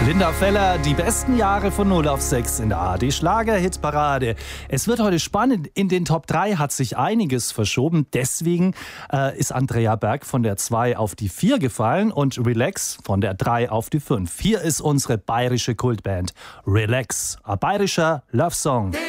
Linda Feller, die besten Jahre von 0 auf 6 in der ARD-Schlager-Hitparade. Es wird heute spannend. In den Top 3 hat sich einiges verschoben. Deswegen ist Andrea Berg von der 2 auf die 4 gefallen und Relax von der 3 auf die 5. Hier ist unsere bayerische Kultband Relax, ein bayerischer Love-Song.